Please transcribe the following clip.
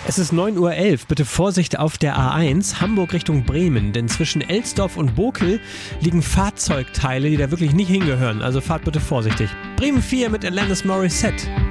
Es ist 9:11 Uhr. Bitte Vorsicht auf der A1, Hamburg Richtung Bremen. Denn zwischen Elsdorf und Bokel liegen Fahrzeugteile, die da wirklich nicht hingehören. Also fahrt bitte vorsichtig. Bremen 4 mit Alanis Morissette.